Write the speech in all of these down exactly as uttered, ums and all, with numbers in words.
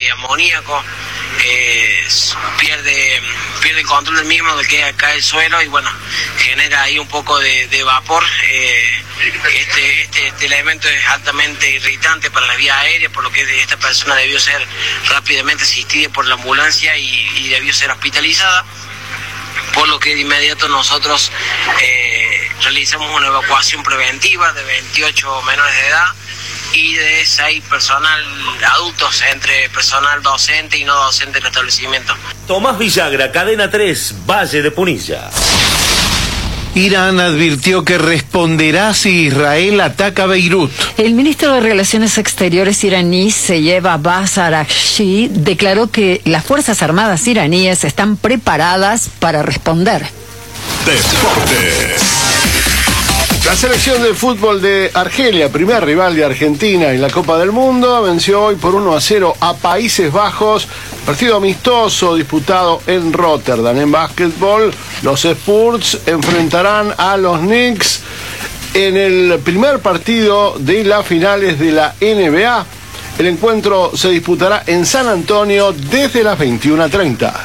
amoníaco, eh, pierde, pierde el control del mismo, de que cae el suelo y bueno, genera ahí un poco de, de vapor. Eh, este, este, este elemento es altamente irritante para la vía aérea, por lo que esta persona debió ser rápidamente asistida por la ambulancia y, y debió ser hospitalizada, por lo que de inmediato nosotros eh, realizamos una evacuación preventiva de veintiocho menores de edad y de seis personal adultos, entre personal docente y no docente del establecimiento. Tomás Villagra, Cadena tres, Valle de Punilla. Irán advirtió que responderá si Israel ataca Beirut. El ministro de Relaciones Exteriores iraní, Seyed Abbas Araghchi, declaró que las Fuerzas Armadas iraníes están preparadas para responder. Deportes. La selección de fútbol de Argelia, primer rival de Argentina en la Copa del Mundo, venció hoy por uno a cero a Países Bajos, partido amistoso disputado en Rotterdam. En básquetbol, los Spurs enfrentarán a los Knicks en el primer partido de las finales de la N B A. El encuentro se disputará en San Antonio desde las veintiuna treinta.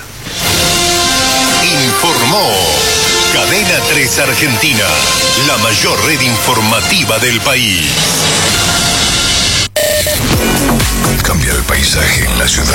Informó Cadena tres Argentina, la mayor red informativa del país. Cambia el paisaje en la ciudad.